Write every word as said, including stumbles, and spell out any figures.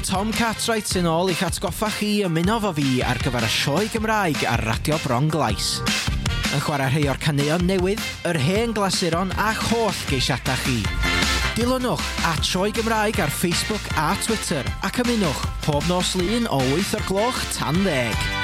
Tom Cartwright yn ôl i'ch atgoffa chi ymuno fo fi ar gyfer y sioe Gymraeg ar Radio Bron Glais. Yn chwarae rhai o'r caneuon newydd, yr hen glasuron a'ch holl geisiadau chi. Dilynwch at Sioe Gymraeg ar Facebook a Twitter ac ymunwch pob nos lun o wyth o'r gloch tan ddeg.